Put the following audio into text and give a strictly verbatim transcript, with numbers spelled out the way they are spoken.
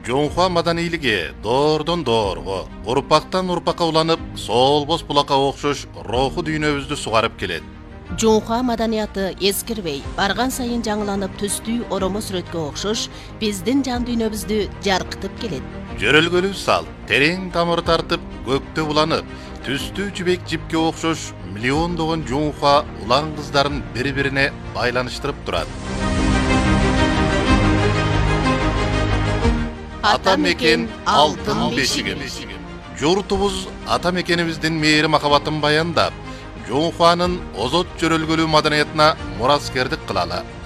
Жоңхуа маданийлиги доордон доорго, урпактан урпакка уланып, солбос булакка окшош руху дүйнөбүздү сугарып келет. Жоңхуа маданияты эскирбей, барган сайын жаңыланып түстүү оромо сүрөткө окшош биздин жан дүйнөбүздү жаркытып келет. Жөрөлгөлүү сал, терең тамыр тартып, көктө уланып, түстүү жибек жипке окшош миллиондогон жоңхуа улан кыздарын бири-бирине байланыштырып турат. Ата мекен алтын бешигimiz. Журтубуз ата мекенибиздин мээри махабатын баяндап, Жоңхуанын озот жөрөлгөлүү маданиятына мураскердик кылалы.